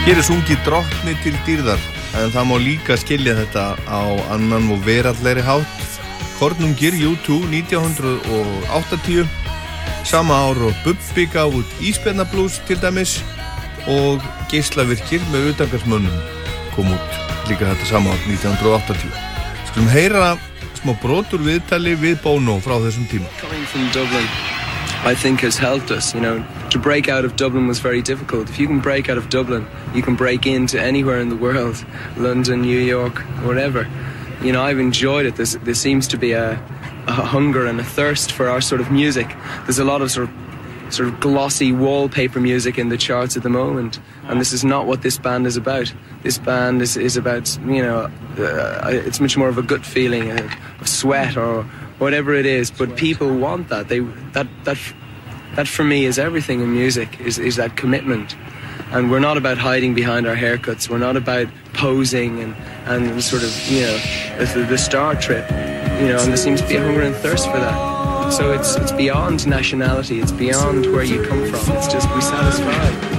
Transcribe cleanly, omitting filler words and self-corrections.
Hér sungið drottni til dýrðar, en það má líka skilja þetta á annan og veraldlegri hátt. Kornungir U2 1980, sama ár og Bubbi gaf út Ísbjarnablues til dæmis og Geislavirkir með utangarsmönnum kom út líka þetta sama ár 1980. Skulum heyra smá brotur viðtali við Bono frá þessum tíma. Coming from Dublin, I think has helped us, to break out of Dublin was very difficult. If you can break out of Dublin, you can break into anywhere in the world, London, New York, whatever. I've enjoyed it. There seems to be a hunger and a thirst for our sort of music. There's a lot of sort of glossy wallpaper music in the charts at the moment, and this is not what this band is about. This band is about, it's much more of a gut feeling of sweat or whatever it is, but people want that. That for me is everything in music, is that commitment. And we're not about hiding behind our haircuts. We're not about posing and sort of, the star trip, and there seems to be a hunger and thirst for that. So it's beyond nationality. It's beyond where you come from. It's just we satisfy.